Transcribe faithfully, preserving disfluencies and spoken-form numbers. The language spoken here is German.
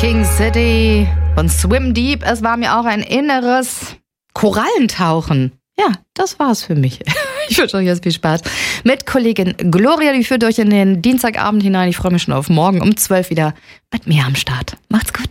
King City und Swim Deep. Es war mir auch ein inneres Korallentauchen. Ja, das war's für mich. Ich wünsche euch jetzt viel Spaß mit Kollegin Gloria, die führt euch in den Dienstagabend hinein. Ich freue mich schon auf morgen um zwölf wieder mit mir am Start. Macht's gut.